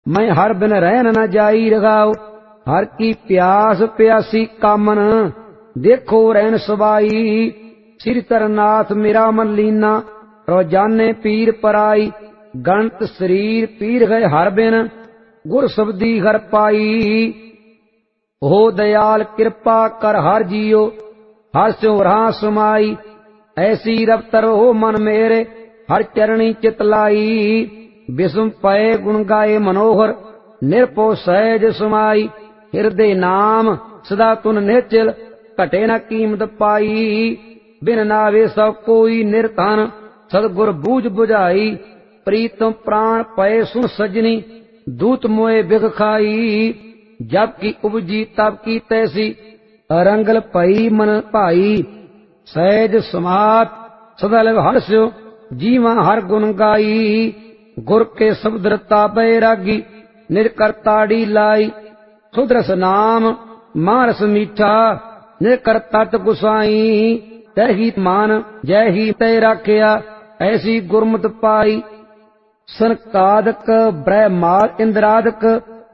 मैं हर बिन रहन न जाई रघाओ। हर की प्यास प्यासी कामन, देखो रहन सबाई। श्री तरनाथ मेरा मन लीना, रोजाने पीर पराई। गणत शरीर पीर गए हर बिन, गुर शब्दी घर पाई। हो दयाल कृपा कर हर जियो, हर स्यो रहा समाई। ऐसी रफ्तर हो मन मेरे, हर चरणी चित लाई। विषम पय गुण गाए मनोहर, निरपो सहज समाई। हृदय नाम सदा तुन निश्चल, घटे न कीमत पाई। बिन नावे सब कोई निर्धन, सदगुर बूझ बुझाई। प्रीतम प्राण पय सुन सजनी, दूत मोए बिख खाई। जब की उपजी तब की तैसी, अरंगल पई मन भाई। सहज समात सदा लव हर्ष्यो, जीवा हर गुण गाई। गुर के शब्द रता बैरागी, निज करताड़ी लाई। सुदरस नाम मारस मीठा, निज करता गुसाई। तही मान जय ही तय राखिया, ऐसी गुरमत पाई। सनकादक ब्रह्माद इंद्रादक,